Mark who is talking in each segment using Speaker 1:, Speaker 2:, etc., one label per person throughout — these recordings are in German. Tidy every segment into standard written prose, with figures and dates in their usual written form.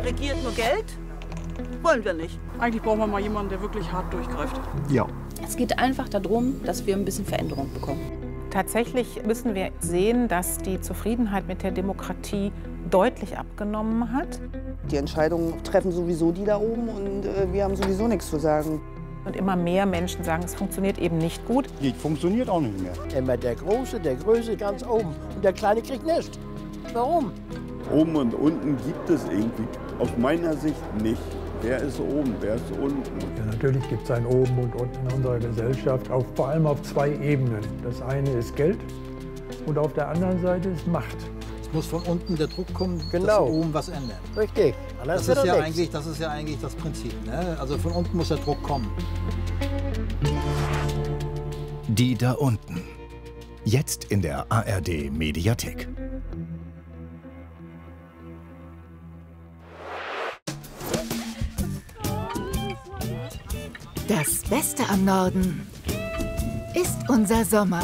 Speaker 1: regiert nur Geld? Wollen wir nicht.
Speaker 2: Eigentlich brauchen wir mal jemanden, der wirklich hart durchgreift.
Speaker 3: Ja.
Speaker 4: Es geht einfach darum, dass wir ein bisschen Veränderung bekommen.
Speaker 5: Tatsächlich müssen wir sehen, dass die Zufriedenheit mit der Demokratie deutlich abgenommen hat.
Speaker 6: Die Entscheidungen treffen sowieso die da oben und wir haben sowieso nichts zu sagen.
Speaker 5: Und immer mehr Menschen sagen, es funktioniert eben nicht gut.
Speaker 3: Die funktioniert auch nicht mehr.
Speaker 7: Immer der Große, der Größte ganz oben und der Kleine kriegt nichts. Warum?
Speaker 8: Oben und unten gibt es irgendwie aus meiner Sicht nicht. Wer ist oben, wer ist unten?
Speaker 9: Ja, natürlich gibt es ein Oben und Unten in unserer Gesellschaft, vor allem auf zwei Ebenen. Das eine ist Geld und auf der anderen Seite ist Macht.
Speaker 7: Es muss von unten der Druck kommen,
Speaker 9: genau,
Speaker 7: dass oben was ändern.
Speaker 9: Richtig.
Speaker 7: Das ist ja eigentlich das Prinzip. Ne? Also von unten muss der Druck kommen.
Speaker 10: Die da unten. Jetzt in der ARD Mediathek.
Speaker 11: Das Beste am Norden ist unser Sommer.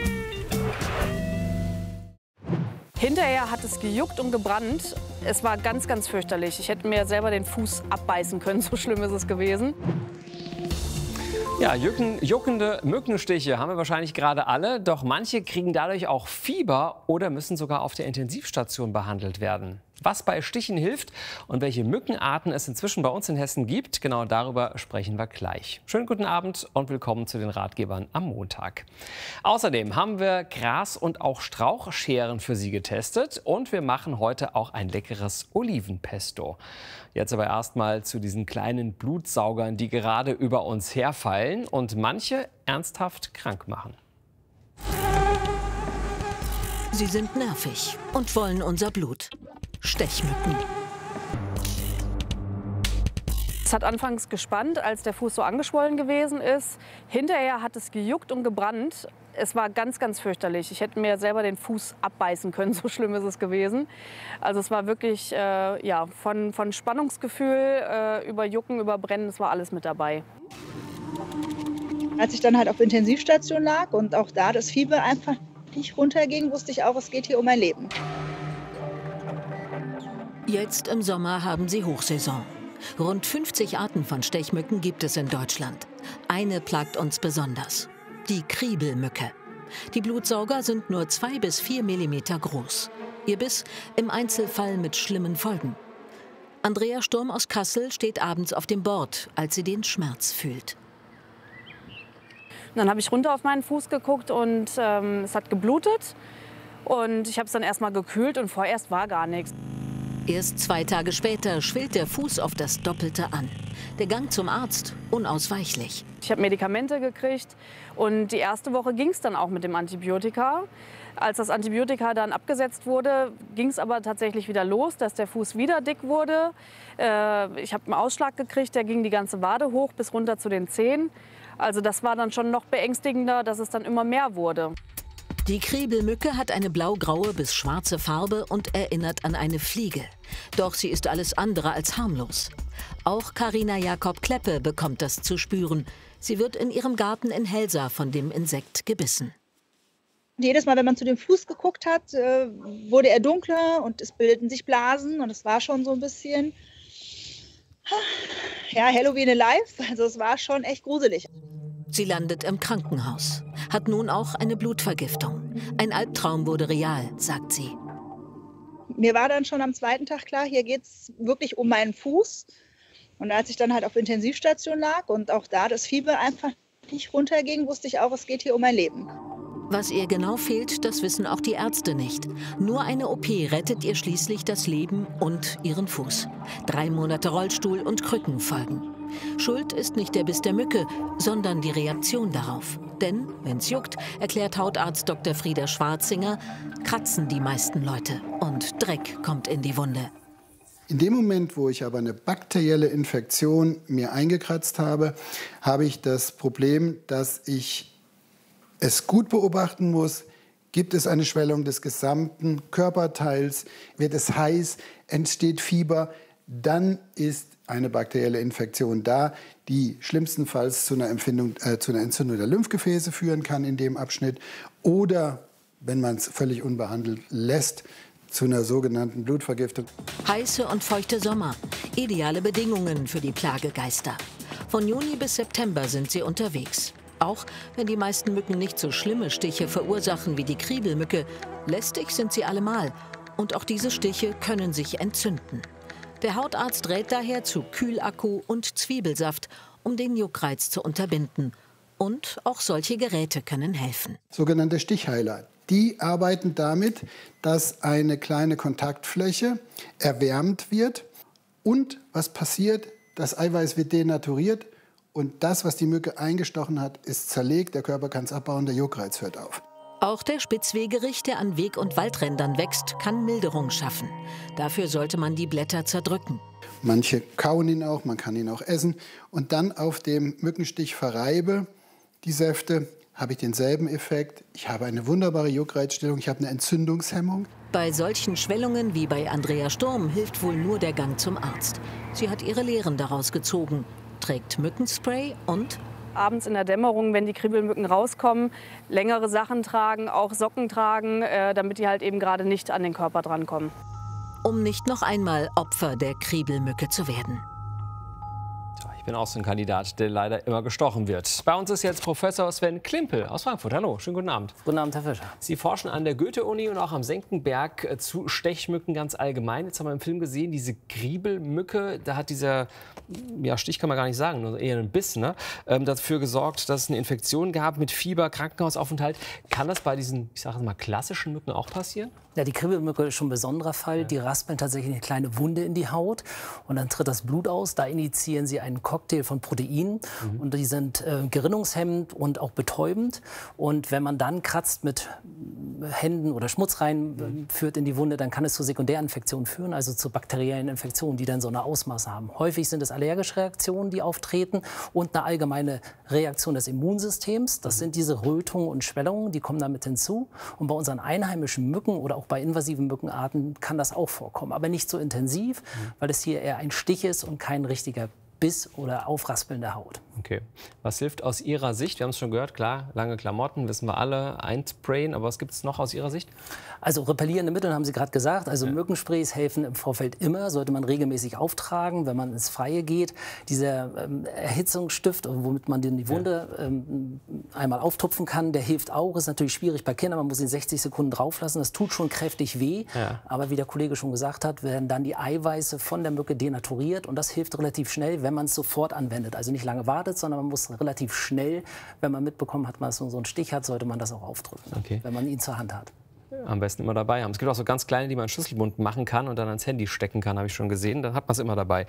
Speaker 2: Hinterher hat es gejuckt und gebrannt. Es war ganz, ganz fürchterlich. Ich hätte mir selber den Fuß abbeißen können, so schlimm ist es gewesen.
Speaker 12: Ja, juckende Mückenstiche haben wir wahrscheinlich gerade alle. Doch manche kriegen dadurch auch Fieber oder müssen sogar auf der Intensivstation behandelt werden. Was bei Stichen hilft und welche Mückenarten es inzwischen bei uns in Hessen gibt, genau darüber sprechen wir gleich. Schönen guten Abend und willkommen zu den Ratgebern am Montag. Außerdem haben wir Gras- und auch Strauchscheren für Sie getestet und wir machen heute auch ein leckeres Olivenpesto. Jetzt aber erstmal zu diesen kleinen Blutsaugern, die gerade über uns herfallen und manche ernsthaft krank machen.
Speaker 13: Sie sind nervig und wollen unser Blut. Stechmücken.
Speaker 2: Es hat anfangs gespannt, als der Fuß so angeschwollen gewesen ist. Hinterher hat es gejuckt und gebrannt. Es war ganz, ganz fürchterlich. Ich hätte mir selber den Fuß abbeißen können, so schlimm ist es gewesen. Also es war wirklich ja, von Spannungsgefühl über Jucken, über Brennen, es war alles mit dabei.
Speaker 14: Als ich dann halt auf Intensivstation lag und auch da das Fieber einfach nicht runterging, wusste ich auch, es geht hier um mein Leben.
Speaker 13: Jetzt im Sommer haben sie Hochsaison. Rund 50 Arten von Stechmücken gibt es in Deutschland. Eine plagt uns besonders: die Kriebelmücke. Die Blutsauger sind nur 2 bis 4 Millimeter groß. Ihr Biss im Einzelfall mit schlimmen Folgen. Andrea Sturm aus Kassel steht abends auf dem Bord, als sie den Schmerz fühlt.
Speaker 2: Dann habe ich runter auf meinen Fuß geguckt und es hat geblutet. Und ich habe es dann erst mal gekühlt und vorerst war gar nichts.
Speaker 13: Erst 2 Tage später schwillt der Fuß auf das Doppelte an. Der Gang zum Arzt unausweichlich.
Speaker 2: Ich habe Medikamente gekriegt und die erste Woche ging es dann auch mit dem Antibiotika. Als das Antibiotika dann abgesetzt wurde, ging es aber tatsächlich wieder los, dass der Fuß wieder dick wurde. Ich habe einen Ausschlag gekriegt, der ging die ganze Wade hoch bis runter zu den Zehen. Also das war dann schon noch beängstigender, dass es dann immer mehr wurde.
Speaker 13: Die Kriebelmücke hat eine blau-graue bis schwarze Farbe und erinnert an eine Fliege. Doch sie ist alles andere als harmlos. Auch Carina Jakob-Kleppe bekommt das zu spüren. Sie wird in ihrem Garten in Helsa von dem Insekt gebissen.
Speaker 14: Jedes Mal, wenn man zu dem Fuß geguckt hat, wurde er dunkler und es bildeten sich Blasen und es war schon so ein bisschen, ja, Halloween alive. Also es war schon echt gruselig.
Speaker 13: Sie landet im Krankenhaus, hat nun auch eine Blutvergiftung. Ein Albtraum wurde real, sagt sie.
Speaker 14: Mir war dann schon am 2. Tag klar, hier geht es wirklich um meinen Fuß. Und als ich dann halt auf Intensivstation lag und auch da das Fieber einfach nicht runterging, wusste ich auch, es geht hier um mein Leben.
Speaker 13: Was ihr genau fehlt, das wissen auch die Ärzte nicht. Nur eine OP rettet ihr schließlich das Leben und ihren Fuß. 3 Monate Rollstuhl und Krücken folgen. Schuld ist nicht der Biss der Mücke, sondern die Reaktion darauf. Denn, wenn's juckt, erklärt Hautarzt Dr. Frieder Schwarzinger, kratzen die meisten Leute und Dreck kommt in die Wunde.
Speaker 15: In dem Moment, wo ich aber eine bakterielle Infektion mir eingekratzt habe, habe ich das Problem, dass ich es gut beobachten muss. Gibt es eine Schwellung des gesamten Körperteils? Wird es heiß? Entsteht Fieber? Dann ist eine bakterielle Infektion da, die schlimmstenfalls zu einer Entzündung der Lymphgefäße führen kann in dem Abschnitt. Oder, wenn man es völlig unbehandelt lässt, zu einer sogenannten Blutvergiftung.
Speaker 13: Heiße und feuchte Sommer, ideale Bedingungen für die Plagegeister. Von Juni bis September sind sie unterwegs. Auch wenn die meisten Mücken nicht so schlimme Stiche verursachen wie die Kriebelmücke, lästig sind sie allemal. Und auch diese Stiche können sich entzünden. Der Hautarzt rät daher zu Kühlakku und Zwiebelsaft, um den Juckreiz zu unterbinden. Und auch solche Geräte können helfen.
Speaker 15: Sogenannte Stichheiler. Die arbeiten damit, dass eine kleine Kontaktfläche erwärmt wird. Und was passiert? Das Eiweiß wird denaturiert. Und das, was die Mücke eingestochen hat, ist zerlegt. Der Körper kann es abbauen, der Juckreiz hört auf.
Speaker 13: Auch der Spitzwegerich, der an Weg- und Waldrändern wächst, kann Milderung schaffen. Dafür sollte man die Blätter zerdrücken.
Speaker 15: Manche kauen ihn auch, man kann ihn auch essen. Und dann auf dem Mückenstich verreibe die Säfte, habe ich denselben Effekt. Ich habe eine wunderbare Juckreizstillung, ich habe eine Entzündungshemmung.
Speaker 13: Bei solchen Schwellungen wie bei Andrea Sturm hilft wohl nur der Gang zum Arzt. Sie hat ihre Lehren daraus gezogen, trägt Mückenspray und
Speaker 2: abends in der Dämmerung, wenn die Kriebelmücken rauskommen, längere Sachen tragen, auch Socken tragen, damit die halt eben gerade nicht an den Körper drankommen.
Speaker 13: Um nicht noch einmal Opfer der Kriebelmücke zu werden.
Speaker 12: Ich bin auch so ein Kandidat, der leider immer gestochen wird. Bei uns ist jetzt Professor Sven Klimpel aus Frankfurt. Hallo, schönen guten Abend.
Speaker 3: Guten Abend, Herr Fischer.
Speaker 12: Sie forschen an der Goethe-Uni und auch am Senckenberg zu Stechmücken ganz allgemein. Jetzt haben wir im Film gesehen, diese Kriebelmücke, da hat dieser Stich kann man gar nicht sagen, nur eher ein Biss, ne? Dafür gesorgt, dass es eine Infektion gab mit Fieber, Krankenhausaufenthalt. Kann das bei diesen, ich sage mal, klassischen Mücken auch passieren?
Speaker 3: Ja, die Kriebelmücke ist schon ein besonderer Fall. Ja. Die raspeln tatsächlich eine kleine Wunde in die Haut und dann tritt das Blut aus. Da initiieren sie einen Cocktail von Proteinen und die sind gerinnungshemmend und auch betäubend. Und wenn man dann kratzt mit Händen oder Schmutz reinführt in die Wunde, dann kann es zu Sekundärinfektionen führen, also zu bakteriellen Infektionen, die dann so eine Ausmaße haben. Häufig sind es allergische Reaktionen, die auftreten und eine allgemeine Reaktion des Immunsystems. Das sind diese Rötungen und Schwellungen, die kommen damit hinzu. Und bei unseren einheimischen Mücken oder auch bei invasiven Mückenarten kann das auch vorkommen, aber nicht so intensiv, weil es hier eher ein Stich ist und kein richtiger Biss oder Aufraspeln der Haut.
Speaker 12: Okay. Was hilft aus Ihrer Sicht? Wir haben es schon gehört, klar, lange Klamotten, wissen wir alle, einsprayen, aber was gibt es noch aus Ihrer Sicht?
Speaker 3: Also repellierende Mittel haben Sie gerade gesagt, also Mückensprays helfen im Vorfeld immer, sollte man regelmäßig auftragen, wenn man ins Freie geht. Dieser Erhitzungsstift, womit man die Wunde einmal auftupfen kann, der hilft auch, ist natürlich schwierig bei Kindern, man muss ihn 60 Sekunden drauf lassen, das tut schon kräftig weh, aber wie der Kollege schon gesagt hat, werden dann die Eiweiße von der Mücke denaturiert und das hilft relativ schnell, wenn man es sofort anwendet. Also nicht lange wartet, sondern man muss relativ schnell, wenn man mitbekommen hat, dass man so einen Stich hat, sollte man das auch aufdrücken, wenn man ihn zur Hand hat.
Speaker 12: Am besten immer dabei haben. Es gibt auch so ganz kleine, die man Schlüsselbund machen kann und dann ans Handy stecken kann, habe ich schon gesehen. Dann hat man es immer dabei.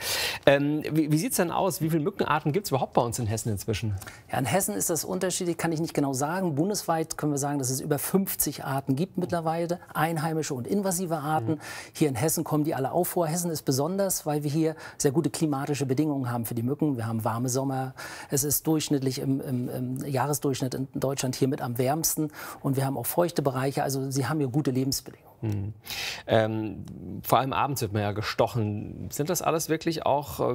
Speaker 12: Wie sieht es denn aus? Wie viele Mückenarten gibt es überhaupt bei uns in Hessen inzwischen?
Speaker 3: Ja, in Hessen ist das unterschiedlich, kann ich nicht genau sagen. Bundesweit können wir sagen, dass es über 50 Arten gibt mittlerweile, einheimische und invasive Arten. Hier in Hessen kommen die alle auch vor. Hessen ist besonders, weil wir hier sehr gute klimatische Bedingungen haben für die Mücken. Wir haben warme Sommer. Es ist durchschnittlich im Jahresdurchschnitt in Deutschland hier mit am wärmsten. Und wir haben auch feuchte Bereiche. Also sie haben hier gute Lebensbedingungen.
Speaker 12: Vor allem abends wird man ja gestochen. Sind das alles wirklich auch